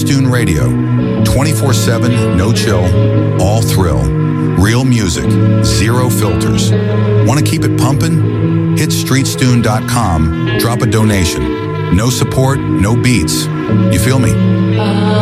Stune Radio. 24/7, no chill, all thrill. Real music, zero filters. Want to keep it pumping? Hit StreetStune.com, drop a donation. No support, no beats. You feel me?